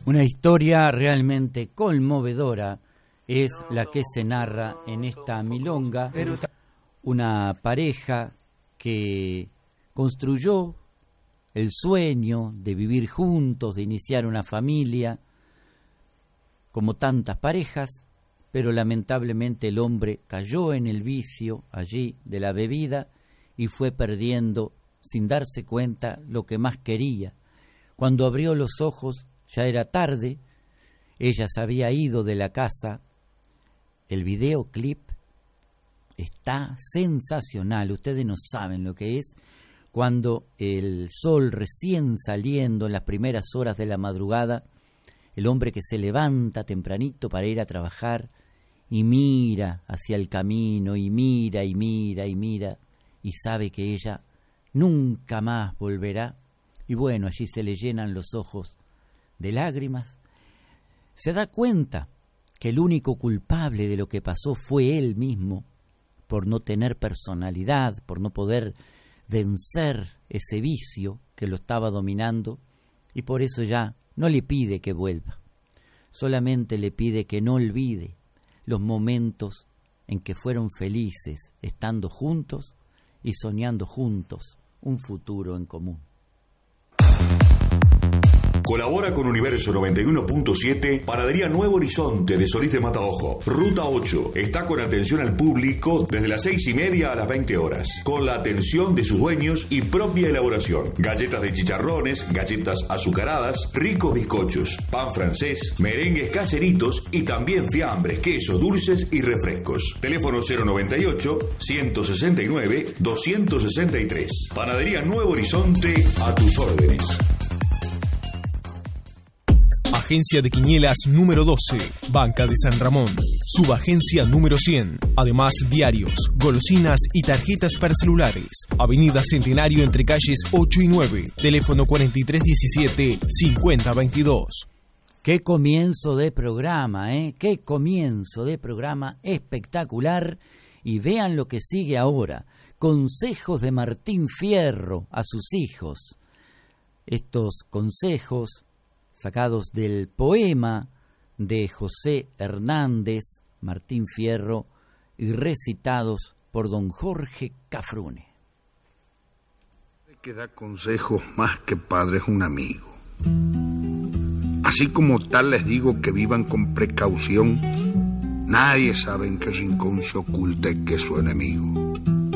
Una historia realmente conmovedora es la que se narra en esta milonga. Una pareja que construyó el sueño de vivir juntos, de iniciar una familia, como tantas parejas, pero lamentablemente el hombre cayó en el vicio allí de la bebida y fue perdiendo, sin darse cuenta, lo que más quería. Cuando abrió los ojos ya era tarde, ella se había ido de la casa. El videoclip está sensacional, ustedes no saben lo que es cuando el sol recién saliendo en las primeras horas de la madrugada, el hombre que se levanta tempranito para ir a trabajar y mira hacia el camino y mira y mira y mira y sabe que ella nunca más volverá, y bueno, allí se le llenan los ojos de lágrimas. Se da cuenta que el único culpable de lo que pasó fue él mismo, por no tener personalidad, por no poder vencer ese vicio que lo estaba dominando, y por eso ya no le pide que vuelva, solamente le pide que no olvide los momentos en que fueron felices estando juntos y soñando juntos un futuro en común. Colabora con Universo 91.7, Panadería Nuevo Horizonte de Solís de Mataojo. Ruta 8. Está con atención al público desde las 6:30 a las 20 horas. Con la atención de sus dueños y propia elaboración. Galletas de chicharrones, galletas azucaradas, ricos bizcochos, pan francés, merengues caseritos y también fiambres, quesos, dulces y refrescos. Teléfono 098-169-263. Panadería Nuevo Horizonte, a tus órdenes. Agencia de Quinielas número 12, Banca de San Ramón. Subagencia número 100. Además, diarios, golosinas y tarjetas para celulares. Avenida Centenario entre calles 8 y 9. Teléfono 4317-5022. Qué comienzo de programa, ¿eh? Qué comienzo de programa espectacular. Y vean lo que sigue ahora. Consejos de Martín Fierro a sus hijos. Estos consejos sacados del poema de José Hernández, Martín Fierro, y recitados por don Jorge Cafrune. Que da consejos más que padre es un amigo. Así como tal les digo que vivan con precaución, nadie sabe en qué rincón se oculta el que es su enemigo.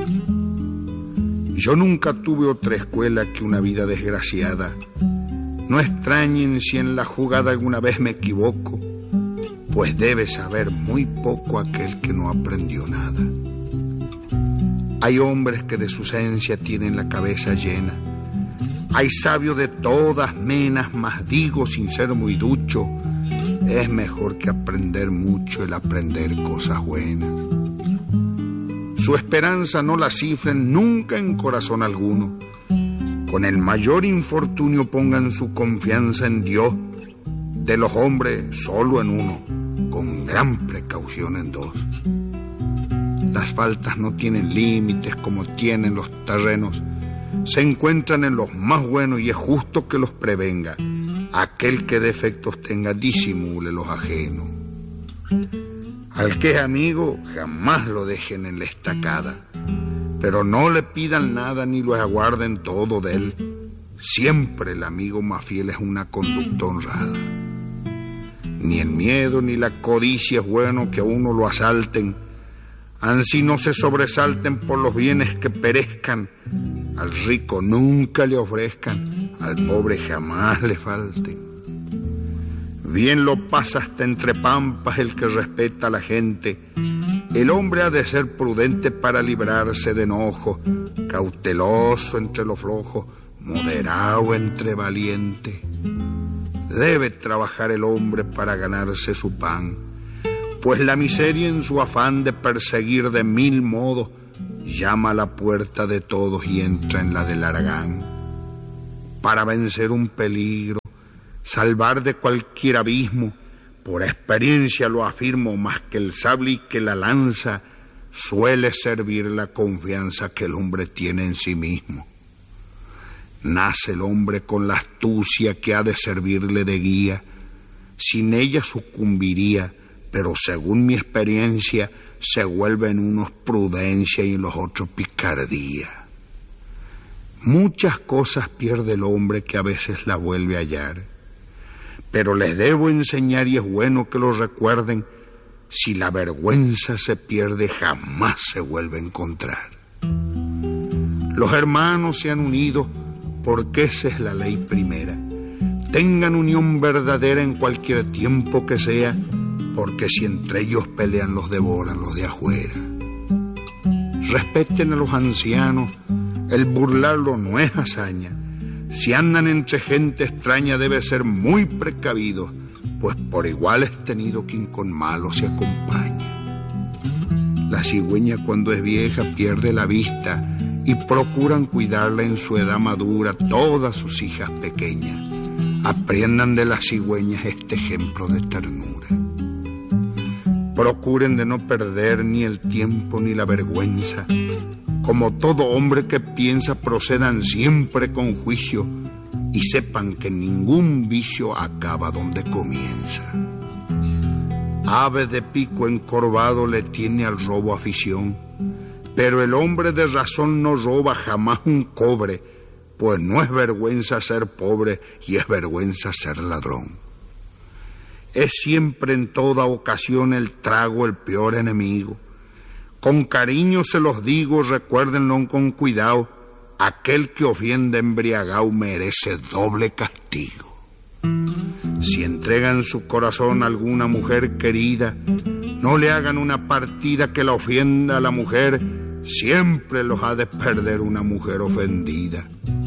Yo nunca tuve otra escuela que una vida desgraciada. No extrañen si en la jugada alguna vez me equivoco, pues debe saber muy poco aquel que no aprendió nada. Hay hombres que de su esencia tienen la cabeza llena. Hay sabios de todas menas, mas digo sin ser muy ducho, es mejor que aprender mucho el aprender cosas buenas. Su esperanza no la cifren nunca en corazón alguno. Con el mayor infortunio pongan su confianza en Dios, de los hombres solo en uno, con gran precaución en dos. Las faltas no tienen límites como tienen los terrenos, se encuentran en los más buenos y es justo que los prevenga. Aquel que defectos tenga disimule los ajenos. Al que es amigo jamás lo dejen en la estacada, pero no le pidan nada ni lo aguarden todo de él. Siempre el amigo más fiel es una conducta honrada. Ni el miedo ni la codicia es bueno que a uno lo asalten, ansí no se sobresalten por los bienes que perezcan. Al rico nunca le ofrezcan, al pobre jamás le falten. Bien lo pasa hasta entre pampas el que respeta a la gente. El hombre ha de ser prudente para librarse de enojo, cauteloso entre lo flojo, moderado entre valiente. Debe trabajar el hombre para ganarse su pan, pues la miseria en su afán de perseguir de mil modos llama a la puerta de todos y entra en la del haragán. Para vencer un peligro, salvar de cualquier abismo, por experiencia lo afirmo, más que el sable y que la lanza, suele servir la confianza que el hombre tiene en sí mismo. Nace el hombre con la astucia que ha de servirle de guía, Sin ella sucumbiría, pero según mi experiencia, se vuelven unos prudencia y los otros picardía. Muchas cosas pierde el hombre que a veces la vuelve a hallar, pero les debo enseñar y es bueno que lo recuerden, si la vergüenza se pierde jamás se vuelve a encontrar. Los hermanos se han unido porque esa es la ley primera. Tengan unión verdadera en cualquier tiempo que sea, porque si entre ellos pelean los devoran los de afuera. Respeten a los ancianos, el burlarlo no es hazaña. Si andan entre gente extraña debe ser muy precavido, pues por igual es tenido quien con malo se acompaña. La cigüeña cuando es vieja pierde la vista y procuran cuidarla en su edad madura todas sus hijas pequeñas. Aprendan de las cigüeñas este ejemplo de ternura. Procuren de no perder ni el tiempo ni la vergüenza. Como todo hombre que piensa, procedan siempre con juicio y sepan que ningún vicio acaba donde comienza. Ave de pico encorvado le tiene al robo afición, pero el hombre de razón no roba jamás un cobre, pues no es vergüenza ser pobre y es vergüenza ser ladrón. Es siempre en toda ocasión el trago el peor enemigo. Con cariño se los digo, recuérdenlo con cuidado, aquel que ofende embriagado merece doble castigo. Si entregan su corazón a alguna mujer querida, no le hagan una partida que la ofienda a la mujer, siempre los ha de perder una mujer ofendida.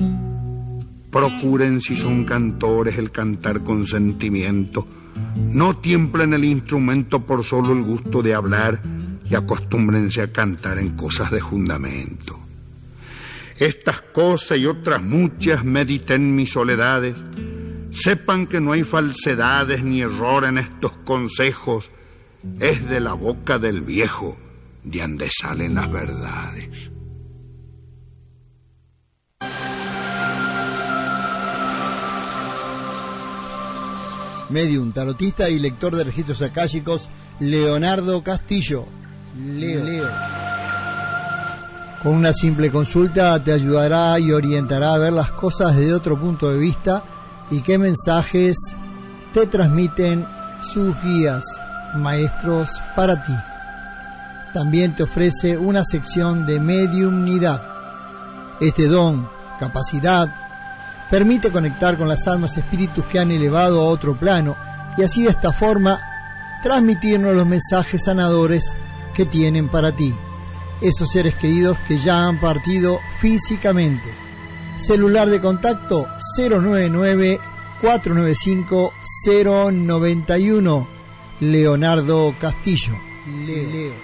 Procuren, si son cantores, el cantar con sentimiento. No tiemblen el instrumento por solo el gusto de hablar y acostúmbrense a cantar en cosas de fundamento. Estas cosas y otras muchas mediten mis soledades. Sepan que no hay falsedades ni error en estos consejos. Es de la boca del viejo de ande salen las verdades. Medium, tarotista y lector de registros akáshicos, Leonardo Castillo. Leo. Con una simple consulta te ayudará y orientará a ver las cosas desde otro punto de vista y qué mensajes te transmiten sus guías, maestros para ti. También te ofrece una sección de mediumnidad. Este don, capacidad, permite conectar con las almas espíritus que han elevado a otro plano y así de esta forma transmitirnos los mensajes sanadores que tienen para ti, esos seres queridos que ya han partido físicamente. Celular de contacto 099-495-091. Leonardo Castillo. Leo.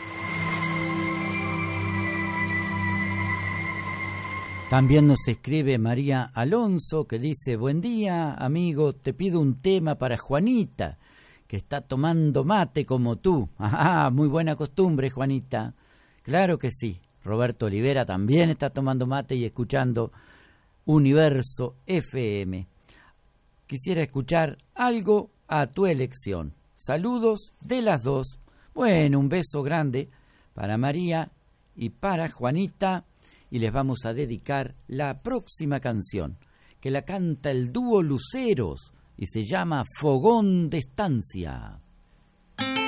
También nos escribe María Alonso, que dice: buen día, amigo, te pido un tema para Juanita, que está tomando mate como tú. Ajá, muy buena costumbre, Juanita. Claro que sí. Roberto Olivera también está tomando mate y escuchando Universo FM. Quisiera escuchar algo a tu elección. Saludos de las dos. Bueno, un beso grande para María y para Juanita. Y les vamos a dedicar la próxima canción, que la canta el dúo Luceros y se llama Fogón de Estancia.